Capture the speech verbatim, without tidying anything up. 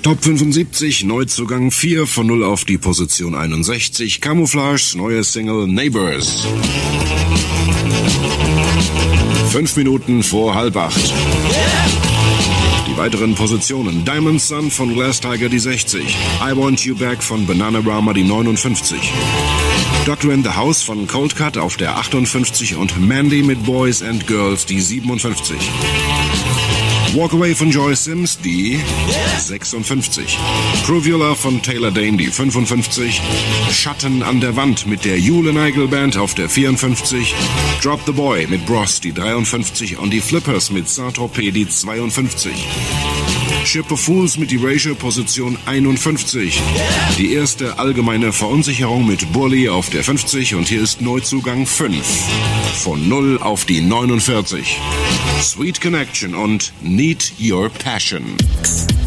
Top fünfundsiebzig, Neuzugang vier von null auf die Position einundsechzig. Camouflages neue Single Neighbors. Fünf Minuten vor halb acht. Die weiteren Positionen: Diamond Sun von Glass Tiger die sechzig. I Want You Back von Bananarama die neunundfünfzig. Doctor in the House von Cold Cut auf der achtundfünfzig und Mandy mit Boys and Girls die siebenundfünfzig. Walk Away von Joy Sims die sechsundfünfzig. Prove Your Love von Taylor Dane die fünfundfünfzig. Schatten an der Wand mit der Jule Nigel Band auf der vierundfünfzig. Drop the Boy mit Bros die dreiundfünfzig und die Flippers mit Saint-Tropez die zweiundfünfzig. Ship of Fools mit Erasure Position einundfünfzig. Die erste allgemeine Verunsicherung mit Burley auf der fünfzig und hier ist Neuzugang fünf. Von null auf die neunundvierzig. Sweet Connection und Need Your Passion.